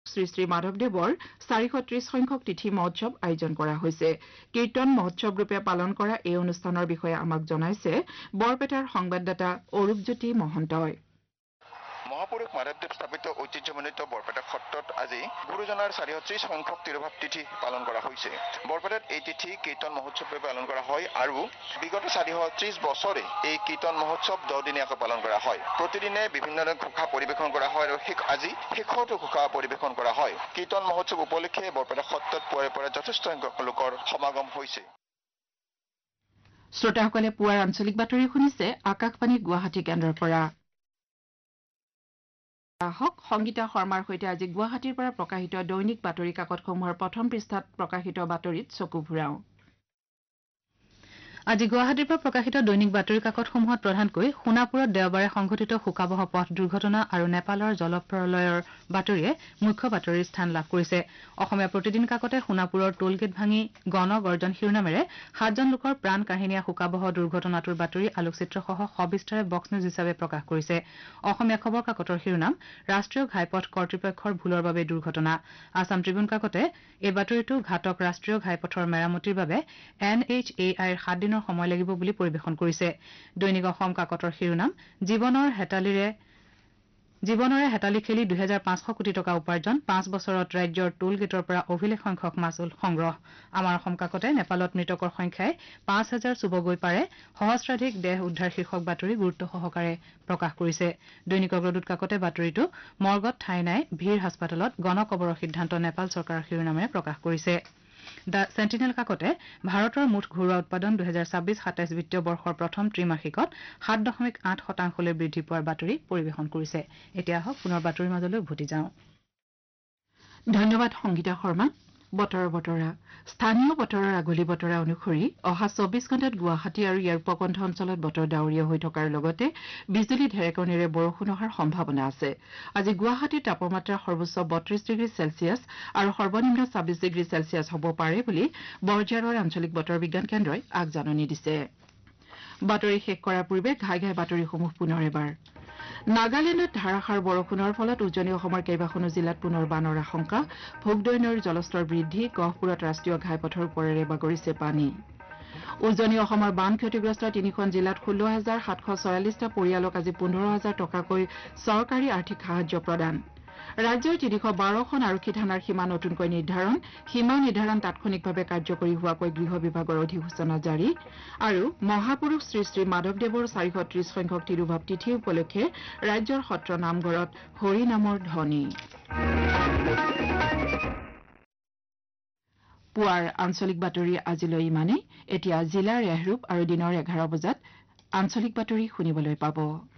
শ্ৰী শ্ৰী মাধৱদেৱৰ 430 সংখ্যক তিথি মহোৎসৱ আয়োজন কৰা হৈছে। কীৰ্তন মহোৎসৱ ৰূপে পালন কৰা এই অনুষ্ঠানৰ বিষয়ে আমাক জনাইছে বৰপেটাৰ সংবাদদাতা অৰূপজ্যোতি মহন্তই। মহাপুৰুষ মাধৱদেৱ স্থাপিত ঐতিহ্যমণ্ডিত বৰপেটা সত্ৰত আজি গুৰুজনাৰ 430 সংখ্যক তিৰুভাৱ তিথি পালন কৰা হৈছে। বৰপেটাত এই তিথি কীৰ্তন মহোৎসৱে পালন কৰা হয় আৰু বিগত 430 বছৰে এই কীৰ্তন মহোৎসৱ 10 দিনীয়াকৈ পালন কৰা হয়। প্ৰতিদিনে বিভিন্ন ধৰণৰ ঘোষা পৰিৱেশন কৰা হয় আৰু আজি শেষতো ঘোষা পৰিৱেশন কৰা হয়। কীৰ্তন মহোৎসৱ উপলক্ষে বৰপেটা সত্ৰত পুৱাৰে পৰা যথেষ্ট সংখ্যক লোকৰ সমাগম হৈছে। শ্ৰোতাসকলে পুৱাৰ আঞ্চলিক বাতৰি শুনিছে আকাশবাণী গুৱাহাটী কেন্দ্ৰৰ পৰা। সংগীতা শৰ্মাৰ সৈতে আজি গুৱাহাটীৰ পৰা প্ৰকাশিত দৈনিক বাতৰি কাকতসমূহৰ প্ৰথম পৃষ্ঠাত প্ৰকাশিত বাতৰিত চকু ফুৰাওঁ। আজি গুৱাহাটীৰ পৰা প্ৰকাশিত দৈনিক বাতৰি কাকতসমূহত প্ৰধানকৈ সোণাপুৰত দেওবাৰে সংঘটিত শোকাবহ পথ দুৰ্ঘটনা আৰু নেপালৰ জলপ্ৰলয়ৰ বাতৰিয়ে মুখ্য বাতৰিৰ স্থান লাভ কৰিছে। অসমীয়া প্ৰতিদিন কাকতে সোণাপুৰৰ টোলগেট ভাঙি গণগৰ্জন শিৰোনামেৰে 7জন লোকৰ প্ৰাণ কাহিনীয়া শোকাবহ দুৰ্ঘটনাটোৰ বাতৰি আলোকচিত্ৰসহ সবিস্তাৰে বক্স নিউজ হিচাপে প্ৰকাশ কৰিছে। অসমীয়া খবৰ কাকতৰ শিৰোনাম ৰাষ্ট্ৰীয় ঘাইপথ কৰ্তৃপক্ষৰ ভুলৰ বাবে দুৰ্ঘটনা। আছাম ট্ৰিবিউন কাকতে এই বাতৰিটো ঘাটক ৰাষ্ট্ৰীয় ঘাইপথৰ মেৰামতিৰ বাবে NHAIৰ 7 দিনৰ সময় লাগিব বুলি পৰিৱেশন কৰিছে। দৈনিক অসম কাকতৰ শিৰোনাম জীৱনৰে হেতালি খেলি 2500 কোটি টকা উপাৰ্জন, 5 বছৰত ৰাজ্যৰ টোল গেটৰ পৰা অভিলেখ সংখ্যক মাচুল সংগ্ৰহ। আমাৰ অসম কাকতে নেপালত মৃতকৰ সংখ্যাই 5000 চুবগৈ পাৰে, সহস্ৰাধিক দেহ উদ্ধাৰ শীৰ্ষক বাতৰি গুৰুত্ব সহকাৰে প্ৰকাশ কৰিছে। দৈনিক অগ্ৰদূত কাকতে বাতৰিটো মৰ্গত ঠাই নাই, ভিৰ হাস্পতালত গণকবৰৰ সিদ্ধান্ত নেপাল চৰকাৰৰ শিৰোনামেৰে প্ৰকাশ কৰিছে। দ্য চেণ্টিনেল কাকতে ভাৰতৰ মুঠ ঘৰুৱা উৎপাদন 2026-27 বিত্তীয় বৰ্ষৰ প্ৰথম ত্ৰিমাসিকত 7.8% বৃদ্ধি পোৱাৰ বাতৰি পৰিৱেশন কৰিছে। এতিয়া আহক পুনৰ বাতৰিৰ মাজলৈ উভতি যাওঁ। ধন্যবাদ সংগীতা শৰ্মা। বতৰৰ বতৰা স্থানীয় বতৰৰ আগলি বতৰা অনুসৰি অহা 24 ঘণ্টাত গুৱাহাটী আৰু ইয়াৰ উপকণ্ঠ অঞ্চলত বতৰ ডাৱৰীয়া হৈ থকাৰ লগতে বিজুলী ঢেৰেকণিৰে বৰষুণ হোৱাৰ সম্ভাৱনা আছে। আজি গুৱাহাটীৰ তাপমাত্ৰা সৰ্বোচ্চ 32 ডিগ্ৰী চেলছিয়াছ আৰু সৰ্বনিম্ন 26 ডিগ্ৰী চেলছিয়াছ হ'ব পাৰে বুলি বৰঝাৰৰ আঞ্চলিক বতৰ বিজ্ঞান কেন্দ্ৰই আগজাননী দিছে। বাতৰি শেষ কৰাৰ পূৰ্বে ঘাই ঘাই বাতৰিসমূহ পুনৰ এবাৰ। নাগালেণ্ডত ধাৰাসাৰ বৰষুণৰ ফলত উজনি অসমৰ কেইবাখনো জিলাত পুনৰ বানৰ আশংকা। ভোগদৈ নৈৰ জলস্তৰ বৃদ্ধি, গহপুৰত ৰাষ্ট্ৰীয় ঘাইপথৰ ওপৰেৰে বাগৰিছে পানী। উজনি অসমৰ বান ক্ষতিগ্ৰস্ত 3খন জিলাত 16,744টা পৰিয়ালক আজি 15,000 টকাকৈ চৰকাৰী আৰ্থিক সাহায্য প্ৰদান। ৰাজ্যৰ 312খন আৰক্ষী থানাৰ সীমা নতুনকৈ নিৰ্ধাৰণ, সীমা নিৰ্ধাৰণ তাৎক্ষণিকভাৱে কাৰ্যকৰী হোৱাকৈ গৃহ বিভাগৰ অধিসূচনা জাৰি। আৰু মহাপুৰুষ শ্ৰী শ্ৰী মাধৱদেৱৰ 430 সংখ্যক তিৰুভাৱ তিথি উপলক্ষে ৰাজ্যৰ সত্ৰ নামঘৰত হৰি নামৰ ধ্বনি। পুৱাৰ আঞ্চলিক বাতৰি আজিলৈ ইমানেই। এতিয়া জিলাৰ ৰেহৰূপ আৰু দিনৰ 11 বজাত আঞ্চলিক বাতৰি শুনিবলৈ পাব।